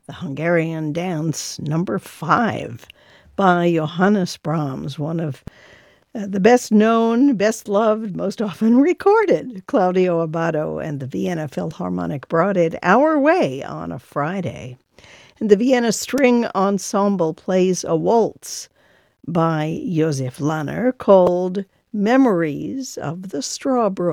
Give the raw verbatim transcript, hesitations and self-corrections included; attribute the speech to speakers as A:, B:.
A: the Hungarian Dance number five by Johannes Brahms, one of uh, the best known, best loved, most often recorded. Claudio Abbado and the Vienna Philharmonic brought it our way on a Friday. And the Vienna String Ensemble plays a waltz by Josef Lanner called Memories of the Strawberry.